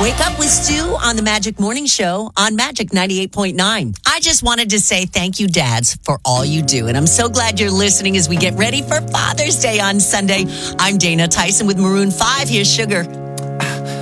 Wake up with Stu on the Magic Morning Show on Magic 98.9. I just wanted to say thank you, dads, for all you do. And I'm so glad you're listening as we get ready for Father's Day on Sunday. I'm Dana Tyson with Maroon 5. Here's Sugar.